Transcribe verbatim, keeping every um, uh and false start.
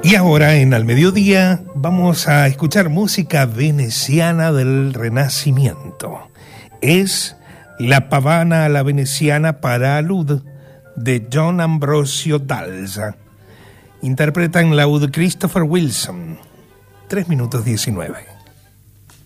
Y ahora en Al Mediodía vamos a escuchar música veneciana del Renacimiento. Es La Pavana a la Veneciana para alud de John Ambrosio Dalza. Interpretan laúd Christopher Wilson. tres minutos diecinueve.